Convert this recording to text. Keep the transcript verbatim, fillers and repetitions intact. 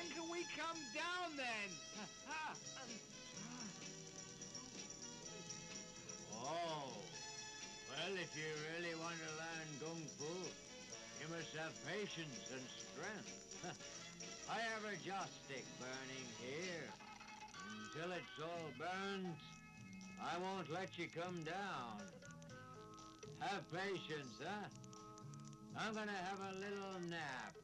When can we come down then? Oh, well, if you really want to learn Kung Fu, you must have patience and strength. I have a joss stick burning here. Until it's all burned, I won't let you come down. Have patience, huh? I'm gonna have a little nap.